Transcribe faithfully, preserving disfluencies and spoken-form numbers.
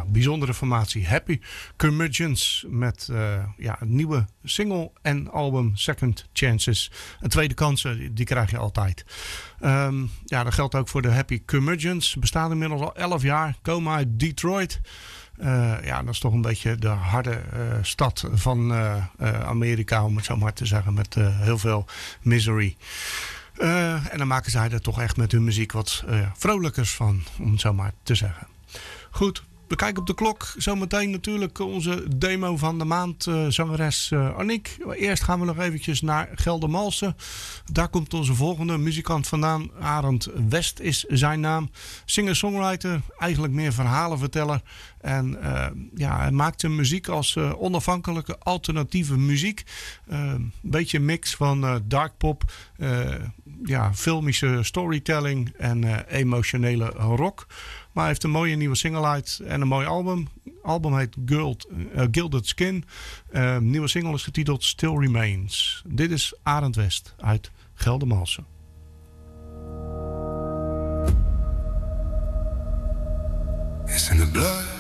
bijzondere formatie Happy Curmudgeons met uh, ja, een nieuwe single en album Second Chances. Een tweede kansen, die krijg je altijd. Um, ja, dat geldt ook voor de Happy Curmudgeons. Bestaan inmiddels al elf jaar, komen uit Detroit. Uh, ja, dat is toch een beetje de harde uh, stad van uh, uh, Amerika, om het zo maar te zeggen, met uh, heel veel misery. Uh, en dan maken zij er toch echt met hun muziek wat uh, vrolijkers van, om het zo maar te zeggen. Goed, we kijken op de klok. Zometeen natuurlijk onze demo van de maand, uh, zangeres uh, Aniek. Eerst gaan we nog eventjes naar Geldermalsen. Daar komt onze volgende muzikant vandaan. Arend West is zijn naam. Singer-songwriter, eigenlijk meer verhalenverteller. En uh, ja, hij maakt zijn muziek als uh, onafhankelijke alternatieve muziek. Uh, een beetje een mix van uh, dark pop, uh, ja, filmische storytelling en uh, emotionele rock. Maar hij heeft een mooie nieuwe single uit en een mooi album. Het album heet Gilded, uh, Gilded Skin. Uh, nieuwe single is getiteld Still Remains. Dit is Arend West uit Geldermalsen. It's in the blood.